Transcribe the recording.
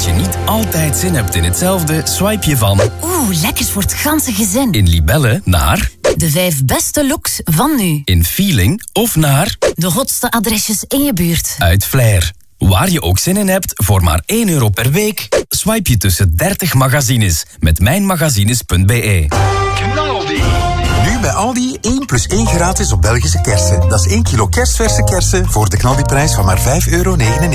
je niet altijd zin hebt in hetzelfde, swipe je van... lekkers voor het ganse gezin. In Libelle naar... De 5 beste looks van nu. In Feeling of naar... De hotste adresjes in je buurt. Uit Flair. Waar je ook zin in hebt, voor maar €1 per week... swipe je tussen 30 magazines met mijnmagazines.be. Knaldi. Nu bij Aldi 1+1 gratis op Belgische kersen. Dat is 1 kilo kerstverse kersen voor de knaldiprijs van maar €5,99.